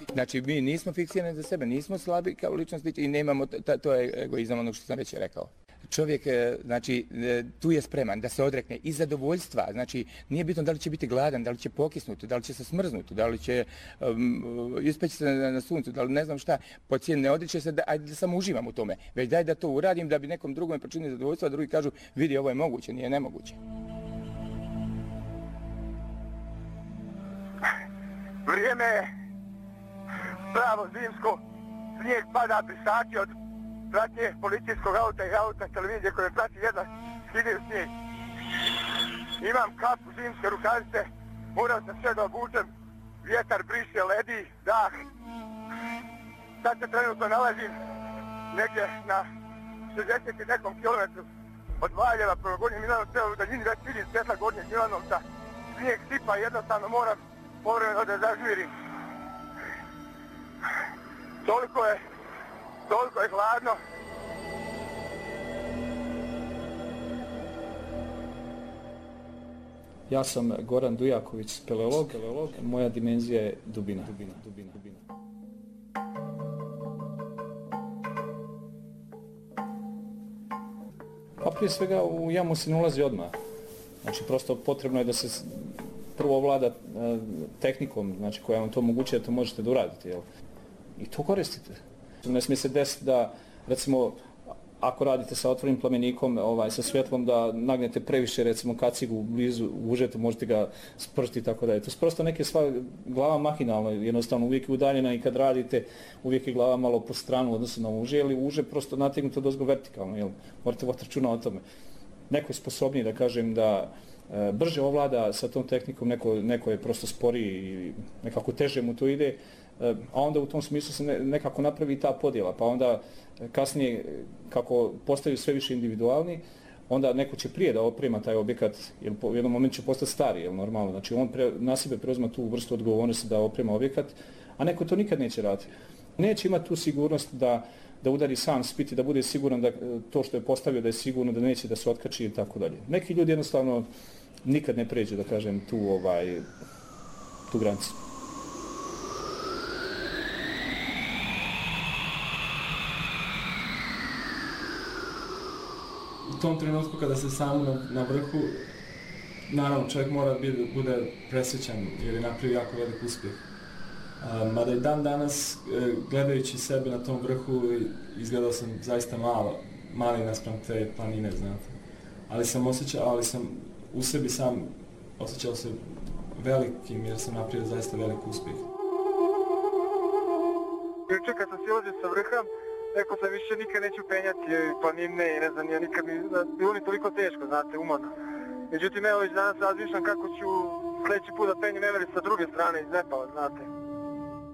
Znači, mi nismo fiksirani za sebe, nismo slabi kao ličnosti i nemamo, to je egoizam onog što sam već rekao. Čovjek, znači, tu je spreman da se odrekne i zadovoljstva, znači, nije bitno da li će biti gladan, da li će pokisnuti, da li će se smrznuti, da li će ispeći se na suncu, da li ne znam šta, po cijeni ne odriče se, ajde da samo uživam u tome, već daj da to uradim da bi nekom drugom pričinio zadovoljstva, a drugi kažu, vidi, ovo je moguće, nije nemoguće. Vrijeme je pravo zimsko, snijeg pada prisaki od pratnje policijskog auta i auta televizije koje prati jedna skidaju snijeg. Imam kapu, zimske rukavice, morao sam sve da obučem, vjetar briše, ledi, dah. Sad se trenutno nalazim negdje na 60 i nekom kilometru od Valjeva prema Gornjem Milanovca, u daljini već vidim svjetla Gornjeg Milanovca. Snijeg sipa, jednostavno moram povremeno da zažmirim. Toliko je hladno. Ja sam Goran Dujaković, speleolog. Moja dimenzija je dubina. Pa prije svega u jamu se ne ulazi odmah. Znači prosto potrebno je da se prvo vlada tehnikom, znači koja vam to omogućuje da to možete da uradite. Jel? I to koristite. Ne smije se desiti da, recimo, ako radite sa otvorenim plamenikom, sa svjetlom, da nagnete previše, recimo, kacigu blizu, užete, možete ga spršti i tako dalje. To su prosto neke glava mahinalno, jednostavno uvijek je udaljena i kad radite, uvijek je glava malo po stranu odnosno na uže, ili uže prosto nategnuto dozgo vertikalno, jel? Morate voditi računa o tome. Neko je sposobniji, da kažem, da brže ovlada sa tom tehnikom, neko je prosto sporiji i nekako teže mu to ide, a onda u tom smislu se nekako napravi ta podjela, pa onda kasnije kako postaju sve više individualni, onda neko će prije da oprema taj objekat, jer u jednom momentu će postati stari, jel normalno, znači on na sebe preuzima tu vrstu odgovornosti da oprema objekat, a neko to nikad neće raditi. Neće imati tu sigurnost da udari sam spit i da bude siguran da to što je postavio da je sigurno, da neće da se otkači i tako dalje. Neki ljudi jednostavno nikad ne pređu, da kažem, tu granicu. U tom trenutku kada se sam na vrhu, naravno čovjek mora bude presrećan jer je napravio jako velik uspjeh. Mada i dan danas, gledajući sebe na tom vrhu, izgledao sam zaista mali naspram te planine, znate. Ali sam u sebi sam osjećao se velikim jer sam napravio zaista velik uspjeh. Juče kad sam silazio sa vrha, rekao sam više nikad neću penjati planine i ne znam, ja nikad bilo mi toliko teško, znate, umorno. Međutim, evo već danas razmišljam kako ću sljedeći put da penjem Everest sa druge strane iz Nepala, znate.